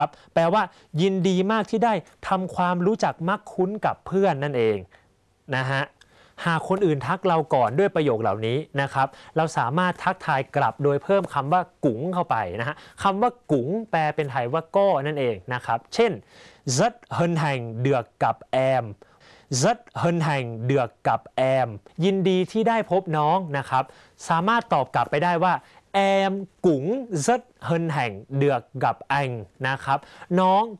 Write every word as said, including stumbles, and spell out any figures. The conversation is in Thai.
ครับแปลว่ายินดีมากที่ได้ทำความรู้จักมักคุ้นกับเพื่อนนั่นเองนะฮะหากคนอื่นทักเราก่อนด้วยประโยคเหล่านี้นะครับเราสามารถทักทายกลับโดยเพิ่มคำว่ากุ๋งเข้าไปนะฮะคำว่ากุ๋งแปลเป็นไทยว่าก็นั่นเองนะครับเช่น rất hân hạnh được gặp em rất hân hạnh được gặp em ยินดีที่ได้พบน้องนะครับสามารถตอบกลับไปได้ว่าEm cũng rất hân hạnh được gặp anh นะครับน้อง